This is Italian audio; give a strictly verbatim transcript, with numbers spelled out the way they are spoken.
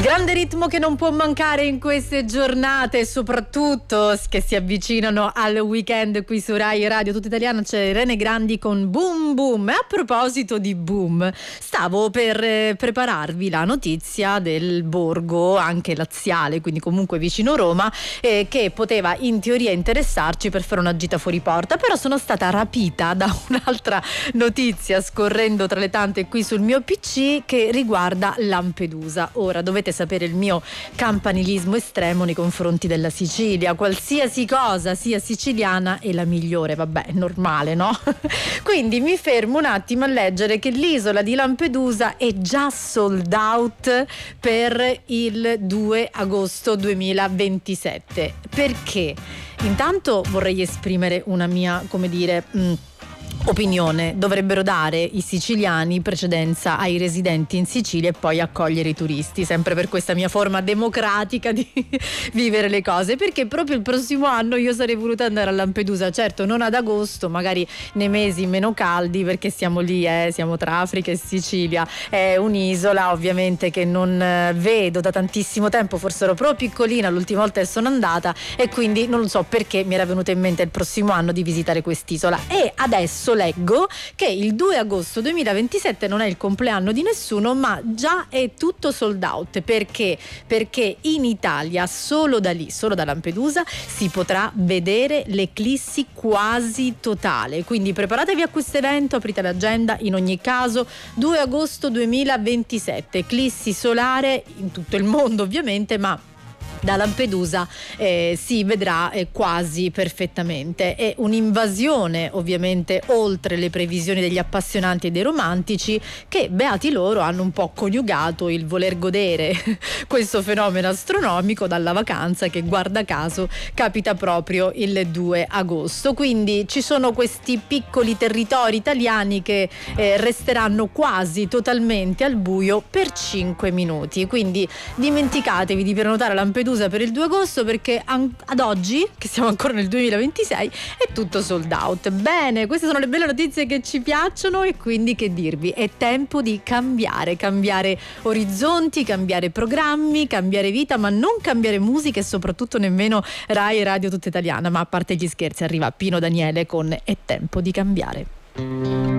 Grande ritmo che non può mancare in queste giornate, soprattutto che si avvicinano al weekend qui su Rai Radio Tutta Italiana. C'è Irene Grandi con Boom Boom. E a proposito di boom, stavo per eh, prepararvi la notizia del borgo, anche laziale, quindi comunque vicino Roma, eh, che poteva in teoria interessarci per fare una gita fuori porta, però sono stata rapita da un'altra notizia scorrendo tra le tante qui sul mio P C che riguarda Lampedusa. Ora dovete sapere il mio campanilismo estremo nei confronti della Sicilia. Qualsiasi cosa sia siciliana è la migliore, vabbè, è normale, no? Quindi mi fermo un attimo a leggere che l'isola di Lampedusa è già sold out per il due agosto duemilaventisette. Perché? Intanto vorrei esprimere una mia, come dire, mh, opinione. Dovrebbero dare i siciliani precedenza ai residenti in Sicilia e poi accogliere i turisti, sempre per questa mia forma democratica di vivere le cose, perché proprio il prossimo anno io sarei voluta andare a Lampedusa, certo non ad agosto, magari nei mesi meno caldi, perché siamo lì, eh, siamo tra Africa e Sicilia, è un'isola ovviamente che non eh, vedo da tantissimo tempo, forse ero proprio piccolina l'ultima volta che sono andata e quindi non so perché mi era venuto in mente il prossimo anno di visitare quest'isola. E adesso leggo che il due agosto duemilaventisette non è il compleanno di nessuno, ma già è tutto sold out. Perché? Perché in Italia solo da lì, solo da Lampedusa si potrà vedere l'eclissi quasi totale, quindi preparatevi a questo evento, aprite l'agenda. In ogni caso due agosto duemilaventisette, eclissi solare in tutto il mondo ovviamente, ma da Lampedusa eh, si vedrà eh, quasi perfettamente. È un'invasione ovviamente oltre le previsioni degli appassionanti e dei romantici, che beati loro hanno un po' coniugato il voler godere questo fenomeno astronomico dalla vacanza che guarda caso capita proprio il due agosto. Quindi ci sono questi piccoli territori italiani che eh, resteranno quasi totalmente al buio per cinque minuti, quindi dimenticatevi di prenotare Lampedusa per il due agosto, perché ad oggi, che siamo ancora nel duemilaventisei, è tutto sold out. Bene, queste sono le belle notizie che ci piacciono e quindi che dirvi, è tempo di cambiare, cambiare orizzonti, cambiare programmi, cambiare vita, ma non cambiare musica e soprattutto nemmeno Rai Radio Tutta Italiana. Ma a parte gli scherzi, arriva Pino Daniele con È tempo di cambiare.